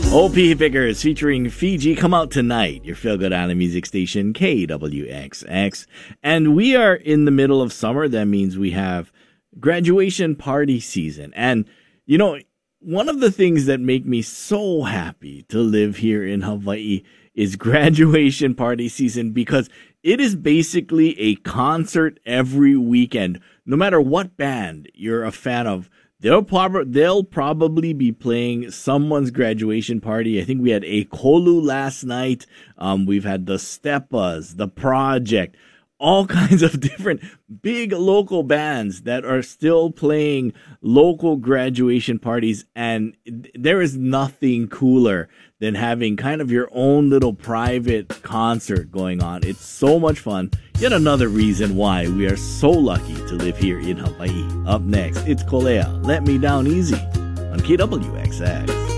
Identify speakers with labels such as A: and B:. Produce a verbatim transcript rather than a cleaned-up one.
A: O P Pickers featuring Fiji come out tonight. Your feel good island music station K W X X. And we are in the middle of summer. That means we have graduation party season. And, you know, one of the things that make me so happy to live here in Hawaii is graduation party season, because it is basically a concert every weekend. No matter what band you're a fan of, they'll, prob- they'll probably be playing someone's graduation party. I think we had a Kolu last night. Um, we've had the Steppas, the Project, all kinds of different big local bands that are still playing local graduation parties. And there is nothing cooler than having kind of your own little private concert going on. It's so much fun. Yet another reason why we are so lucky to live here in Hawaii. Up next, it's Kolea, Let Me Down Easy on K W X X.